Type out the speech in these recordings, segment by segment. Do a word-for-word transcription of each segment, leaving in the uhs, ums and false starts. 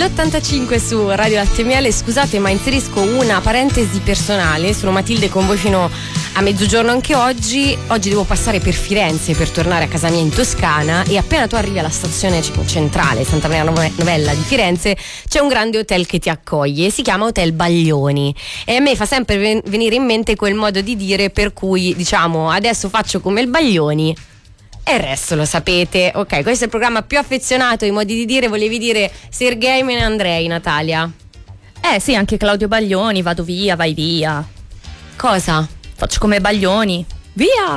l'ottantacinque su Radio Latte Miele. Scusate, ma inserisco una parentesi personale. Sono Matilde con voi fino a mezzogiorno anche oggi. Oggi devo passare per Firenze per tornare a casa mia in Toscana, e appena tu arrivi alla stazione centrale Santa Maria Novella di Firenze c'è un grande hotel che ti accoglie, si chiama Hotel Baglioni, e a me fa sempre ven- venire in mente quel modo di dire per cui diciamo adesso faccio come il Baglioni e il resto lo sapete. Ok, questo è il programma più affezionato ai modi di dire. Volevi dire Sergei me ne andrei, Natalia? Eh sì, anche Claudio Baglioni, vado via, vai via. Cosa? Faccio come Baglioni, via.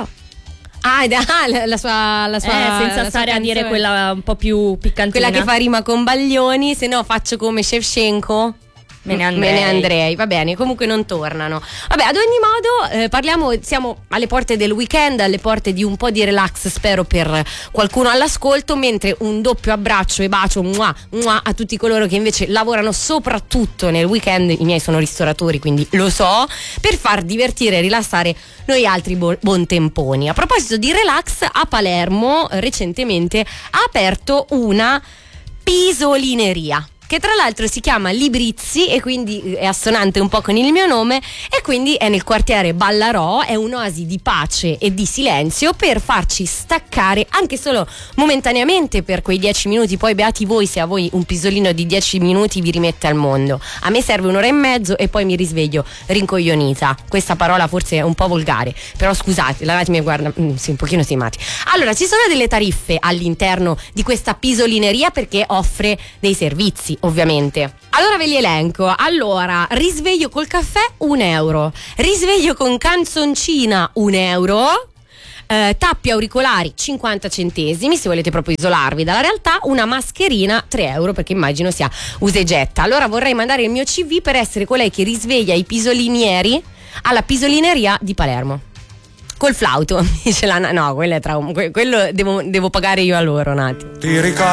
Ah, la, la sua, la sua eh, senza la stare sua a dire quella un po' più piccantina, quella che fa rima con Baglioni. Se no faccio come Shevchenko, me ne andrei. Me ne andrei, va bene, comunque non tornano. Vabbè, ad ogni modo eh, parliamo, siamo alle porte del weekend, alle porte di un po' di relax, spero per qualcuno all'ascolto, mentre un doppio abbraccio e bacio mua, mua, a tutti coloro che invece lavorano soprattutto nel weekend. I miei sono ristoratori, quindi lo so, per far divertire e rilassare noi altri bo- buontemponi. A proposito di relax, a Palermo eh, recentemente ha aperto una pisolineria, che tra l'altro si chiama Librizzi, e quindi è assonante un po' con il mio nome, e quindi è nel quartiere Ballarò. È un'oasi di pace e di silenzio per farci staccare anche solo momentaneamente per quei dieci minuti. Poi beati voi se a voi un pisolino di dieci minuti vi rimette al mondo. A me serve un'ora e mezzo e poi mi risveglio rincoglionita. Questa parola forse è un po' volgare, però scusate, la mi guarda, mm, sì, un pochino stimati. Allora, ci sono delle tariffe all'interno di questa pisolineria perché offre dei servizi, ovviamente. Allora ve li elenco. Allora, risveglio col caffè un euro, risveglio con canzoncina un euro, eh, tappi auricolari cinquanta centesimi se volete proprio isolarvi dalla realtà, una mascherina tre euro perché immagino sia usa e getta. Allora vorrei mandare il mio C V per essere colei che risveglia i pisolinieri alla pisolineria di Palermo col flauto. Dice la, no, quello è traum- quello devo, devo pagare io a loro, Nati. Ti ricordi